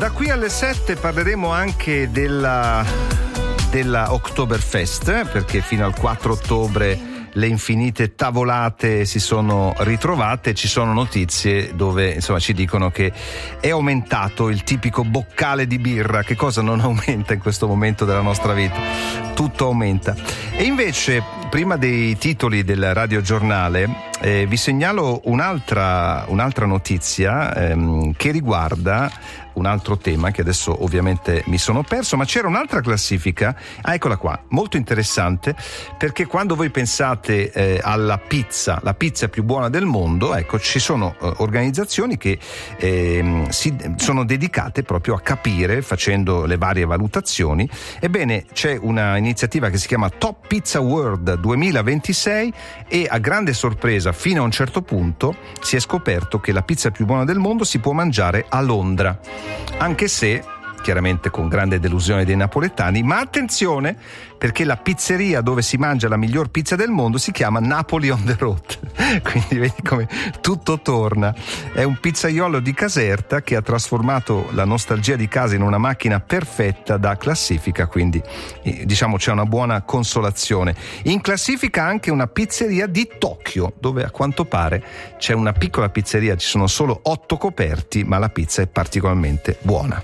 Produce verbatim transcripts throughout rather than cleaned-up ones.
Da qui alle sette parleremo anche della, della Oktoberfest, perché fino al quattro ottobre le infinite tavolate si sono ritrovate. Ci sono notizie dove insomma ci dicono che è aumentato il tipico boccale di birra. Che cosa non aumenta in questo momento della nostra vita? Tutto aumenta. E invece, prima dei titoli del radiogiornale, eh, vi segnalo un'altra, un'altra notizia ehm, che riguarda un altro tema che adesso ovviamente mi sono perso, ma c'era un'altra classifica, ah, eccola qua, molto interessante, perché quando voi pensate eh, alla pizza, la pizza più buona del mondo, ecco, ci sono eh, organizzazioni che eh, si, sono dedicate proprio a capire, facendo le varie valutazioni. Ebbene, c'è una iniziativa che si chiama Top Pizza World duemilaventisei e, a grande sorpresa, fino a un certo punto si è scoperto che la pizza più buona del mondo si può mangiare a Londra. Anche se, chiaramente con grande delusione dei napoletani, ma attenzione, perché la pizzeria dove si mangia la miglior pizza del mondo si chiama Napoli on the Road. Quindi vedi come tutto torna. È un pizzaiolo di Caserta che ha trasformato la nostalgia di casa in una macchina perfetta da classifica, quindi diciamo c'è una buona consolazione. In classifica anche una pizzeria di Tokyo, dove a quanto pare c'è una piccola pizzeria, ci sono solo otto coperti, ma la pizza è particolarmente buona.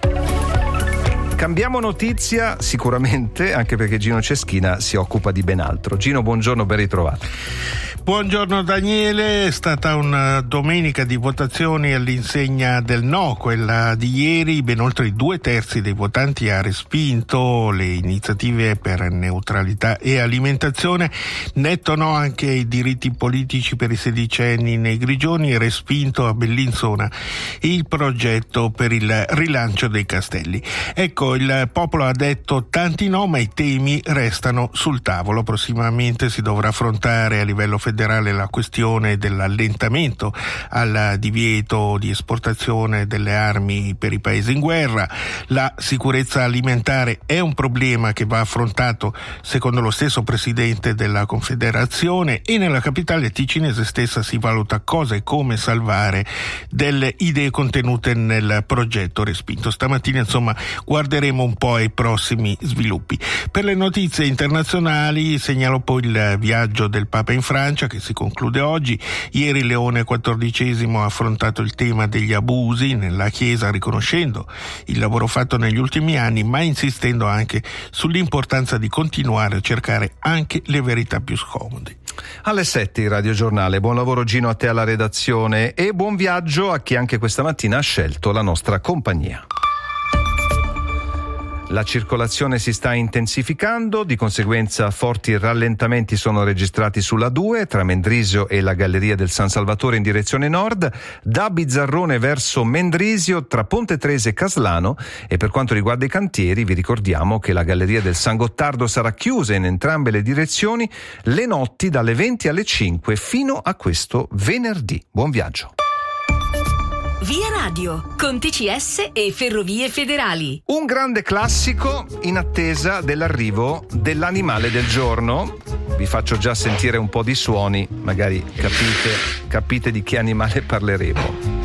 Cambiamo notizia sicuramente, anche perché Gino Ceschina si occupa di ben altro. Gino, buongiorno, ben ritrovato. Buongiorno Daniele, è stata una domenica di votazioni all'insegna del no, quella di ieri. Ben oltre i due terzi dei votanti ha respinto le iniziative per neutralità e alimentazione. Netto no anche ai diritti politici per i sedicenni nei Grigioni e respinto a Bellinzona il progetto per il rilancio dei castelli. Ecco, il popolo ha detto tanti no, ma i temi restano sul tavolo. Prossimamente si dovrà affrontare a livello federale la questione dell'allentamento al divieto di esportazione delle armi per i paesi in guerra. La sicurezza alimentare è un problema che va affrontato secondo lo stesso presidente della Confederazione, e nella capitale ticinese stessa si valuta cosa e come salvare delle idee contenute nel progetto respinto. Stamattina insomma guarderemo un po' ai prossimi sviluppi. Per le notizie internazionali segnalo poi il viaggio del Papa in Francia, che si conclude oggi. Ieri Leone quattordicesimo ha affrontato il tema degli abusi nella Chiesa, riconoscendo il lavoro fatto negli ultimi anni, ma insistendo anche sull'importanza di continuare a cercare anche le verità più scomode. Alle sette il radiogiornale. Buon lavoro Gino a te alla redazione e buon viaggio a chi anche questa mattina ha scelto la nostra compagnia. La circolazione si sta intensificando, di conseguenza forti rallentamenti sono registrati sulla due tra Mendrisio e la Galleria del San Salvatore in direzione nord, da Bizzarrone verso Mendrisio tra Ponte Trese e Caslano, e per quanto riguarda i cantieri vi ricordiamo che la Galleria del San Gottardo sarà chiusa in entrambe le direzioni le notti dalle venti alle cinque fino a questo venerdì. Buon viaggio. Via Radio, con T C S e Ferrovie Federali. Un grande classico in attesa dell'arrivo dell'animale del giorno. Vi faccio già sentire un po' di suoni, magari capite, capite di che animale parleremo.